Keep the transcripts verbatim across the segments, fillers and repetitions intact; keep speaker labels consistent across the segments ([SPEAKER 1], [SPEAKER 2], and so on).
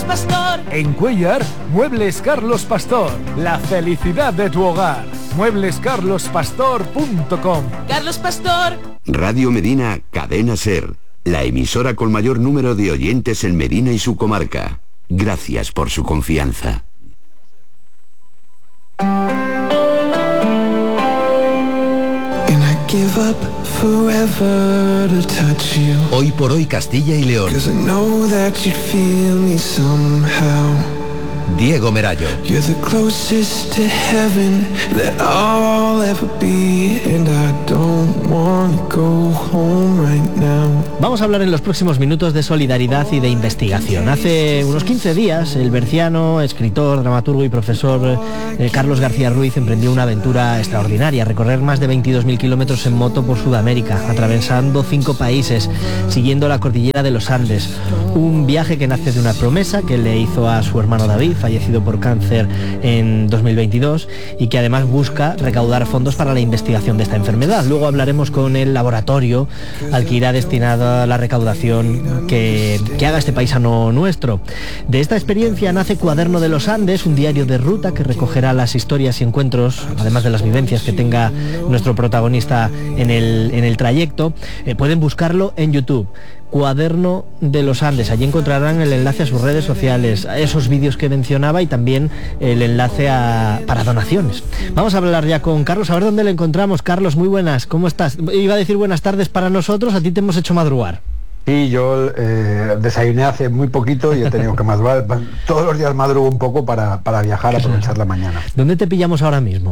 [SPEAKER 1] Pastor.
[SPEAKER 2] En Cuéllar, Muebles Carlos Pastor. La felicidad de tu hogar. muebles carlos pastor punto com.
[SPEAKER 1] Carlos Pastor.
[SPEAKER 3] Radio Medina, Cadena Ser. La emisora con mayor número de oyentes en Medina y su comarca. Gracias por su confianza.
[SPEAKER 4] Hoy por hoy Castilla y León. Diego Merallo.
[SPEAKER 5] Vamos a hablar en los próximos minutos de solidaridad y de investigación. Hace unos quince días, el berciano, escritor, dramaturgo y profesor eh, Carlos García Ruiz emprendió una aventura extraordinaria, recorrer más de veintidós mil kilómetros en moto por Sudamérica, atravesando cinco países, siguiendo la cordillera de los Andes. Un viaje que nace de una promesa que le hizo a su hermano David, fallecido por cáncer en dos mil veintidós, y que además busca recaudar fondos para la investigación de esta enfermedad. Luego hablaremos con el laboratorio al que irá destinada la recaudación que, que haga este paisano nuestro. De esta experiencia nace Cuaderno de los Andes, un diario de ruta que recogerá las historias y encuentros, además de las vivencias que tenga nuestro protagonista en el, en el trayecto. Eh, pueden buscarlo en YouTube. Cuaderno de los Andes, allí encontrarán el enlace a sus redes sociales, a esos vídeos que mencionaba y también el enlace a, para donaciones. Vamos a hablar ya con Carlos, a ver dónde le encontramos. Carlos, muy buenas, ¿cómo estás? Iba a decir buenas tardes para nosotros, a ti te hemos hecho madrugar.
[SPEAKER 6] Sí, yo eh, desayuné hace muy poquito y he tenido que madrugar. Todos los días madrugo un poco para, para viajar, aprovechar la mañana.
[SPEAKER 5] ¿Dónde te pillamos ahora mismo?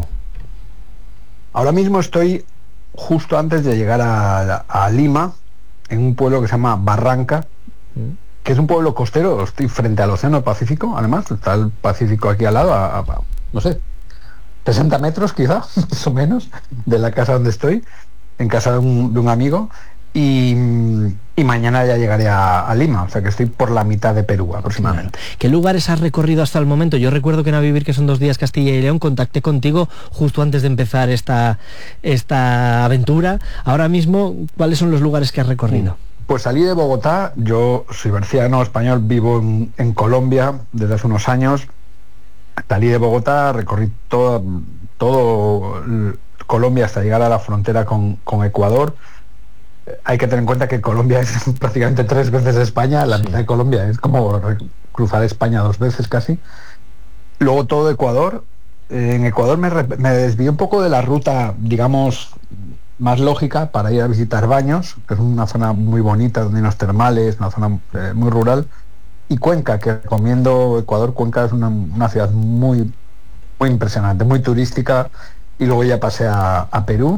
[SPEAKER 6] Ahora mismo estoy justo antes de llegar a, a Lima, en un pueblo que se llama Barranca, que es un pueblo costero. Estoy frente al Océano Pacífico, además, está el Pacífico aquí al lado, a, a, no sé, sesenta metros quizá, más o menos, de la casa donde estoy, en casa de un, de un amigo, y, y mañana ya llegaré a, a Lima, o sea que estoy por la mitad de Perú aproximadamente.
[SPEAKER 5] ¿Qué lugares has recorrido hasta el momento? Yo recuerdo que en A Vivir, que son dos días Castilla y León, contacté contigo justo antes de empezar esta, esta aventura. Ahora mismo, ¿cuáles son los lugares que has recorrido?
[SPEAKER 6] Pues salí de Bogotá, yo soy berciano español, vivo en, en Colombia desde hace unos años. Salí de Bogotá, recorrí todo, todo Colombia hasta llegar a la frontera con, con Ecuador. Hay que tener en cuenta que Colombia es prácticamente tres veces España, la sí. mitad de Colombia es como cruzar España dos veces casi. Luego todo Ecuador. En Ecuador me, me desvié un poco de la ruta, digamos, más lógica para ir a visitar Baños, que es una zona muy bonita, donde hay unos termales, una zona eh, muy rural. Y Cuenca, que recomiendo Ecuador. Cuenca es una, una ciudad muy, muy impresionante, muy turística. Y luego ya pasé a, a Perú.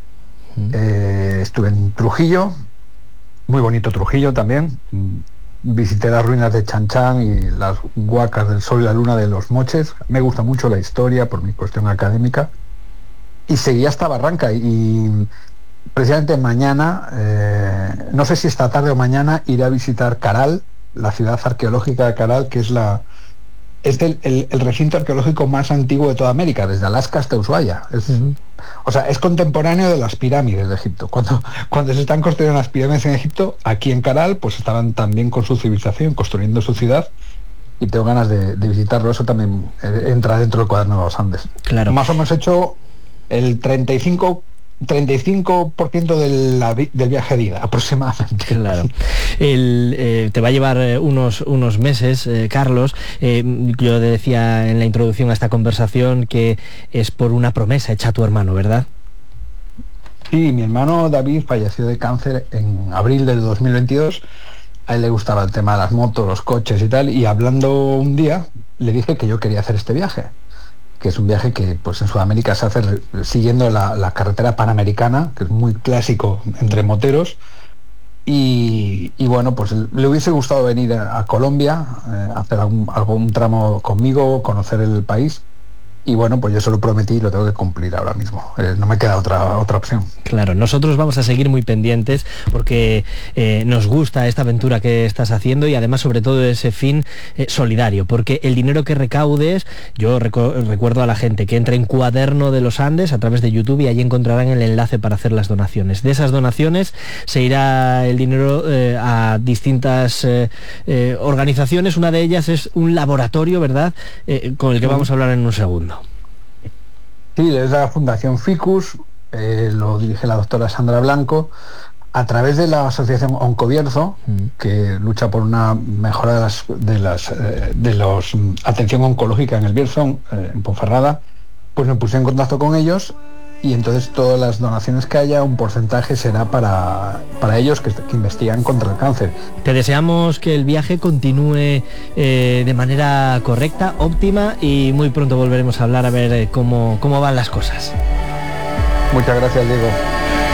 [SPEAKER 6] Eh, estuve en Trujillo, muy bonito Trujillo también. Visité las ruinas de Chan Chan y las huacas del sol y la luna de los Moches. Me gusta mucho la historia por mi cuestión académica. Y seguí hasta Barranca. Y precisamente mañana, eh, no sé si esta tarde o mañana, iré a visitar Caral, la ciudad arqueológica de Caral, que es la es del, el, el recinto arqueológico más antiguo de toda América, desde Alaska hasta Ushuaia. Es, uh-huh. O sea, es contemporáneo de las pirámides de Egipto. Cuando, cuando se están construyendo las pirámides en Egipto, aquí en Caral, pues estaban también con su civilización, construyendo su ciudad, y tengo ganas de, de visitarlo. Eso también eh, entra dentro del Cuaderno de los Andes.
[SPEAKER 5] Claro.
[SPEAKER 6] Más o menos he hecho el treinta y cinco por ciento del, del viaje de ida, aproximadamente.
[SPEAKER 5] Claro. El, eh, te va a llevar eh, unos, unos meses, eh, Carlos. Eh, yo decía en la introducción a esta conversación que es por una promesa hecha a tu hermano, ¿verdad?
[SPEAKER 6] Sí, mi hermano David falleció de cáncer en abril del dos mil veintidós. A él le gustaba el tema de las motos, los coches y tal, y hablando un día le dije que yo quería hacer este viaje, que es un viaje que pues en Sudamérica se hace siguiendo la, la carretera panamericana, que es muy clásico entre moteros, y, y bueno, pues le hubiese gustado venir a, a Colombia, eh, hacer algún, algún tramo conmigo, conocer el país, y bueno, pues yo se lo prometí y lo tengo que cumplir ahora mismo. Eh, no me queda otra otra opción.
[SPEAKER 5] Claro, nosotros vamos a seguir muy pendientes porque eh, nos gusta esta aventura que estás haciendo y además sobre todo ese fin eh, solidario, porque el dinero que recaudes, yo reco- recuerdo a la gente que entre en Cuaderno de los Andes a través de YouTube y allí encontrarán el enlace para hacer las donaciones. De esas donaciones se irá el dinero eh, a distintas eh, eh, organizaciones. Una de ellas es un laboratorio, ¿verdad?, eh, con el que vamos a hablar en un segundo.
[SPEAKER 6] Sí, es la Fundación Ficus, eh, lo dirige la doctora Sandra Blanco, a través de la asociación Oncobierzo, mm. que lucha por una mejora de las de las eh, de los mm, atención oncológica en el Bierzo, eh, en Ponferrada. Pues me puse en contacto con ellos y entonces todas las donaciones que haya, un porcentaje será para, para ellos que, que investigan contra el cáncer.
[SPEAKER 5] Te deseamos que el viaje continúe eh, de manera correcta, óptima, y muy pronto volveremos a hablar a ver eh, cómo, cómo van las cosas.
[SPEAKER 6] Muchas gracias, Diego.